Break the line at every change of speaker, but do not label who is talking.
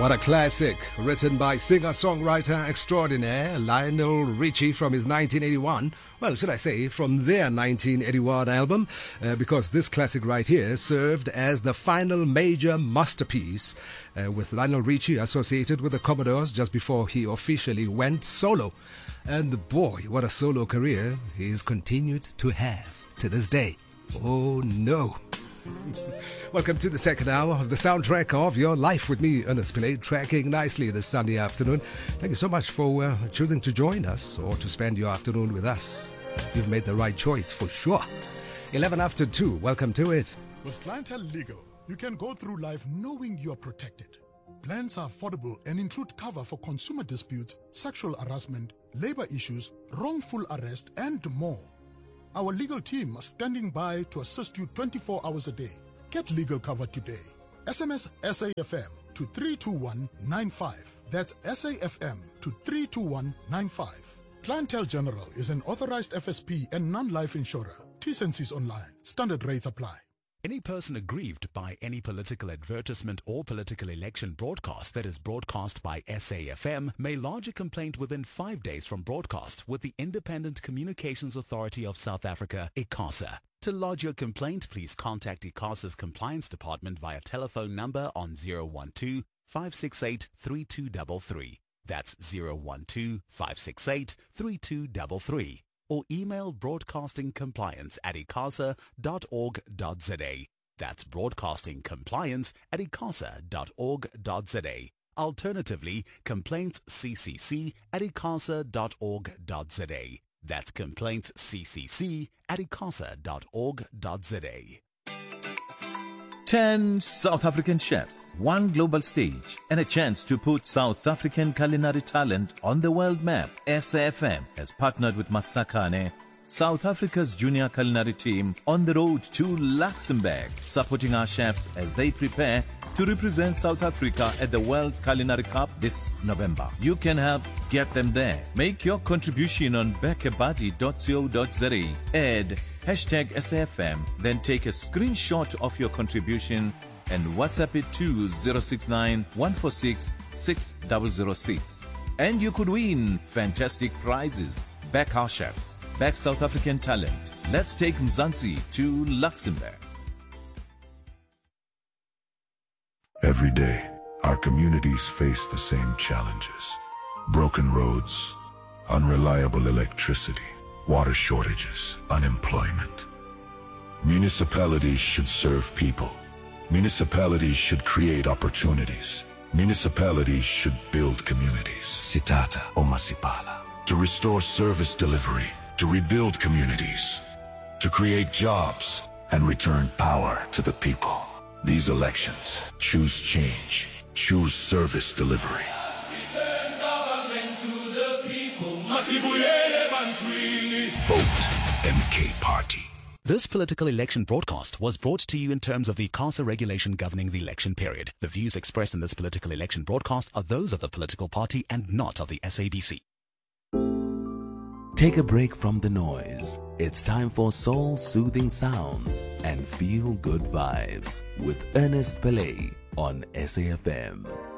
What a classic, written by singer-songwriter extraordinaire Lionel Richie from his 1981, well, should I say, from their 1981 album, because this classic right here served as the final major masterpiece, with Lionel Richie associated with the Commodores just before he officially went solo. And boy, what a solo career he's continued to have to this day. Oh no. Welcome to the second hour of the soundtrack of your life with me, Ernest Pillay, tracking nicely this Sunday afternoon. Thank you so much for choosing to join us or to spend your afternoon with us. You've made the right choice for sure. 11 after 2, welcome to it.
With Clientele Legal, you can go through life knowing you're protected. Plans are affordable and include cover for consumer disputes, sexual harassment, labor issues, wrongful arrest, and more. Our legal team are standing by to assist you 24 hours a day. Get legal cover today. SMS SAFM to 32195. That's SAFM to 32195. Clientele General is an authorized FSP and non-life insurer. T&Cs online. Standard rates apply.
Any person aggrieved by any political advertisement or political election broadcast that is broadcast by SAFM may lodge a complaint within 5 days from broadcast with the Independent Communications Authority of South Africa, ICASA. To lodge your complaint, please contact ICASA's Compliance Department via telephone number on 012-568-3233. That's 012-568-3233. Or email broadcastingcompliance@icasa.org.za. That's broadcastingcompliance@icasa.org.za. Alternatively, complaintsccc@icasa.org.za. That's complaintsccc@icasa.org.za.
10 South African chefs, one global stage, and a chance to put South African culinary talent on the world map. SAFM has partnered with Masakane, South Africa's junior culinary team, on the road to Luxembourg, supporting our chefs as they prepare to represent South Africa at the World Culinary Cup this November. You can help get them there. Make your contribution on bekebuddy.co.za. Add #SAFM, then take a screenshot of your contribution and WhatsApp it to 069 146 6006. And you could win fantastic prizes. Back our chefs, back South African talent. Let's take Mzansi to Luxembourg.
Every day, our communities face the same challenges. Broken roads, unreliable electricity, water shortages, unemployment. Municipalities should serve people. Municipalities should create opportunities. Municipalities should build communities. Sitata o Masipala. To restore service delivery, to rebuild communities, to create jobs, and return power to the people. These elections, choose change. Choose service delivery.
Return government to the people.
Vote MK Party.
This political election broadcast was brought to you in terms of the ICASA regulation governing the election period. The views expressed in this political election broadcast are those of the political party and not of the SABC.
Take a break from the noise. It's time for soul-soothing sounds and feel-good vibes with Ernest Pillay on SAFM.